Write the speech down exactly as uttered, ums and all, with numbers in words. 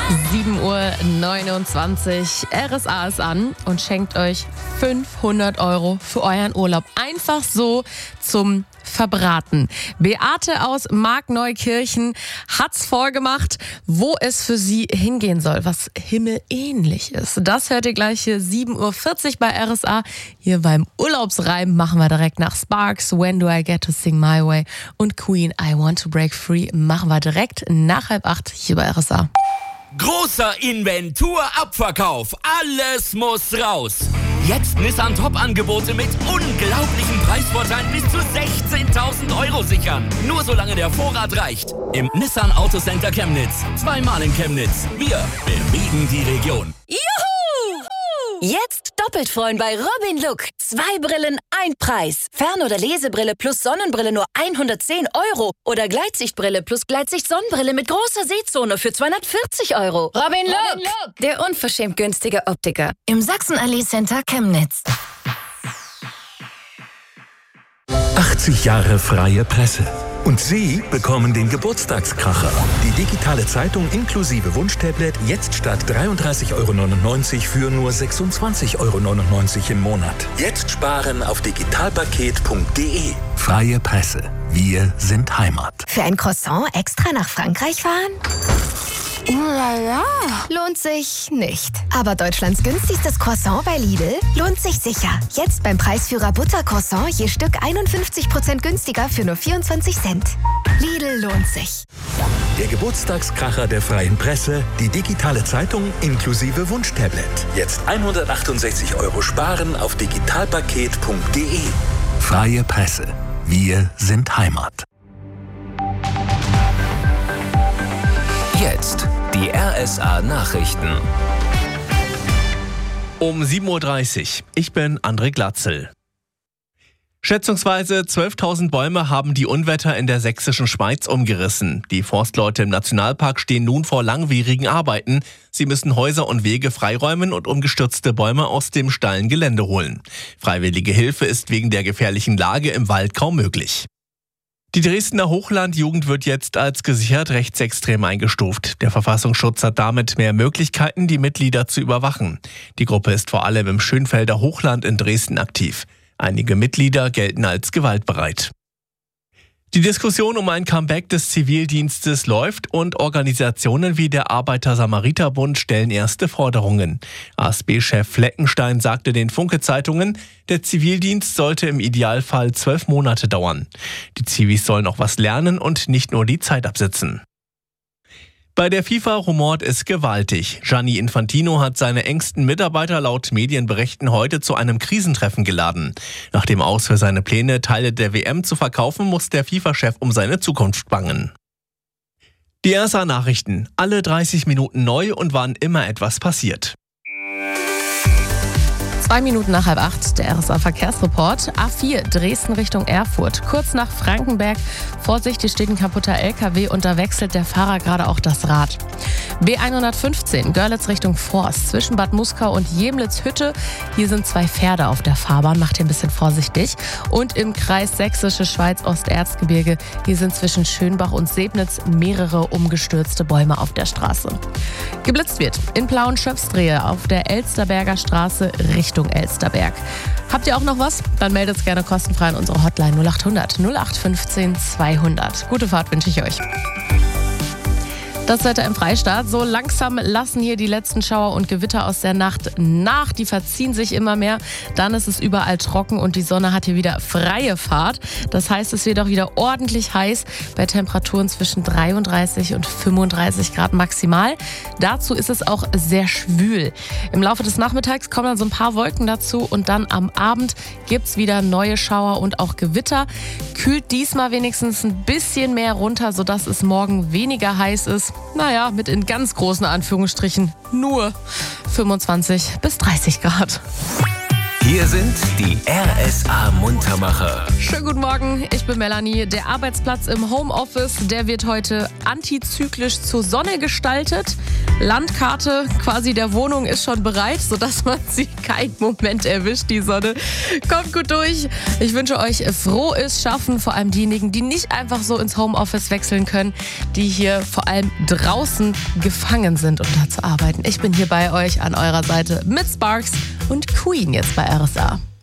sieben Uhr neunundzwanzig. R S A ist an und schenkt euch fünfhundert Euro für euren Urlaub. Einfach so zum Verbraten. Beate aus Markneukirchen hat's vorgemacht, wo es für sie hingehen soll, was himmelähnlich ist. Das hört ihr gleich hier sieben Uhr vierzig bei R S A. Hier beim Urlaubsreim machen wir direkt nach Sparks, When Do I Get to Sing My Way und Queen, I Want to Break Free machen wir direkt nach halb acht hier bei R S A. Großer Inventur-Abverkauf. Alles muss raus. Jetzt Nissan Top-Angebote mit unglaublichen Preisvorteilen bis zu sechzehntausend Euro sichern. Nur solange der Vorrat reicht. Im Nissan Autocenter Chemnitz. Zweimal in Chemnitz. Wir bewegen die Region. Juhu! Jetzt doppelt freuen bei Robin Look. Zwei Brillen, ein Preis. Fern- oder Lesebrille plus Sonnenbrille nur hundertzehn Euro. Oder Gleitsichtbrille plus Gleitsicht-Sonnenbrille mit großer Sehzone für zweihundertvierzig Euro. Robin Look, Robin Look, der unverschämt günstige Optiker. Im Sachsenallee Center Chemnitz. achtzig Jahre freie Presse. Und Sie bekommen den Geburtstagskracher. Die digitale Zeitung inklusive Wunschtablet jetzt statt dreiunddreißig Euro neunundneunzig für nur sechsundzwanzig Euro neunundneunzig im Monat. Jetzt sparen auf digitalpaket punkt de. Freie Presse. Wir sind Heimat. Für ein Croissant extra nach Frankreich fahren? Lala. Lohnt sich nicht. Aber Deutschlands günstigstes Croissant bei Lidl lohnt sich sicher. Jetzt beim Preisführer Buttercroissant je Stück einundfünfzig Prozent günstiger für nur vierundzwanzig Cent. Lidl lohnt sich. Der Geburtstagskracher der freien Presse, die digitale Zeitung inklusive Wunschtablet. Jetzt hundertachtundsechzig Euro sparen auf digitalpaket punkt de. Freie Presse. Wir sind Heimat. Jetzt die R S A-Nachrichten. Um sieben Uhr dreißig. Ich bin André Glatzel. Schätzungsweise zwölftausend Bäume haben die Unwetter in der sächsischen Schweiz umgerissen. Die Forstleute im Nationalpark stehen nun vor langwierigen Arbeiten. Sie müssen Häuser und Wege freiräumen und umgestürzte Bäume aus dem steilen Gelände holen. Freiwillige Hilfe ist wegen der gefährlichen Lage im Wald kaum möglich. Die Dresdner Hochlandjugend wird jetzt als gesichert rechtsextrem eingestuft. Der Verfassungsschutz hat damit mehr Möglichkeiten, die Mitglieder zu überwachen. Die Gruppe ist vor allem im Schönfelder Hochland in Dresden aktiv. Einige Mitglieder gelten als gewaltbereit. Die Diskussion um ein Comeback des Zivildienstes läuft und Organisationen wie der Arbeiter-Samariter-Bund stellen erste Forderungen. A S B-Chef Fleckenstein sagte den Funke-Zeitungen, der Zivildienst sollte im Idealfall zwölf Monate dauern. Die Zivis sollen auch was lernen und nicht nur die Zeit absitzen. Bei der FIFA rumort es gewaltig. Gianni Infantino hat seine engsten Mitarbeiter laut Medienberichten heute zu einem Krisentreffen geladen. Nach dem Aus für seine Pläne, Teile der W M zu verkaufen, muss der FIFA-Chef um seine Zukunft bangen. Die R S A-Nachrichten. Alle dreißig Minuten neu und wann immer etwas passiert. Zwei Minuten nach halb acht, der R S A-Verkehrsreport. A vier, Dresden Richtung Erfurt. Kurz nach Frankenberg. Vorsicht, hier steht ein kaputter L K W und da wechselt der Fahrer gerade auch das Rad. B hundertfünfzehn, Görlitz Richtung Forst. Zwischen Bad Muskau und Jemlitz-Hütte. Hier sind zwei Pferde auf der Fahrbahn. Macht ihr ein bisschen vorsichtig. Und im Kreis Sächsische Schweiz-Osterzgebirge. Hier sind zwischen Schönbach und Sebnitz mehrere umgestürzte Bäume auf der Straße. Geblitzt wird in Plauen-Schöpfstrehe auf der Elsterberger Straße Richtung Elsterberg. Habt ihr auch noch was? Dann meldet es gerne kostenfrei an unsere Hotline null achthundert null acht fünfzehn zweihundert. Gute Fahrt wünsche ich euch. Das Wetter im Freistaat. So langsam lassen hier die letzten Schauer und Gewitter aus der Nacht nach. Die verziehen sich immer mehr. Dann ist es überall trocken und die Sonne hat hier wieder freie Fahrt. Das heißt, es wird auch wieder ordentlich heiß bei Temperaturen zwischen dreiunddreißig und fünfunddreißig Grad maximal. Dazu ist es auch sehr schwül. Im Laufe des Nachmittags kommen dann so ein paar Wolken dazu und dann am Abend gibt es wieder neue Schauer und auch Gewitter. Kühlt diesmal wenigstens ein bisschen mehr runter, sodass es morgen weniger heiß ist. Naja, mit in ganz großen Anführungsstrichen nur fünfundzwanzig bis dreißig Grad. Hier sind die R S A Muntermacher. Schönen guten Morgen, ich bin Melanie. Der Arbeitsplatz im Homeoffice, der wird heute antizyklisch zur Sonne gestaltet. Landkarte quasi der Wohnung ist schon bereit, sodass man sie keinen Moment erwischt, die Sonne. Kommt gut durch. Ich wünsche euch frohes Schaffen, vor allem diejenigen, die nicht einfach so ins Homeoffice wechseln können, die hier vor allem draußen gefangen sind, um da zu arbeiten. Ich bin hier bei euch an eurer Seite mit Sparks und Queen jetzt bei R S A.